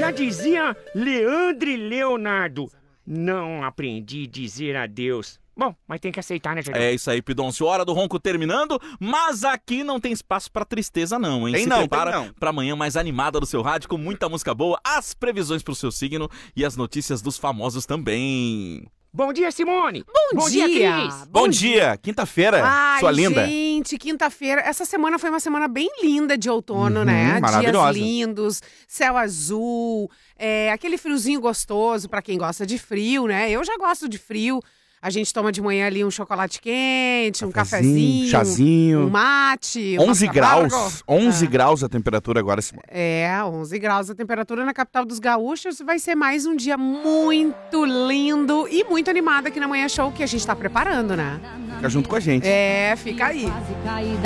Já dizia Leandro e Leonardo, não aprendi a dizer adeus. Bom, mas tem que aceitar, né, Jardel? É isso aí, Pidoncio. Hora do ronco terminando, mas aqui não tem espaço pra tristeza não, hein? Tem Se não, prepara tem não. pra manhã mais animada do seu rádio, com muita música boa, as previsões pro seu signo e as notícias dos famosos também. Bom dia, Simone! Bom dia! Cris! Bom dia, quinta-feira, Ai, sua linda. gente, quinta-feira. Essa semana foi uma semana bem linda de outono, né? maravilhosa. Dias lindos, céu azul, aquele friozinho gostoso pra quem gosta de frio, né? Eu já gosto de frio. A gente toma de manhã ali um chocolate quente, um cafezinho, chazinho. um mate, 11 um graus, amargo. 11 graus a temperatura agora, Simone. 11 graus a temperatura na capital dos gaúchos. Vai ser mais um dia muito lindo e muito animado aqui na Manhã Show, que a gente tá preparando, né? Fica junto com a gente. Fica aí. Quase caí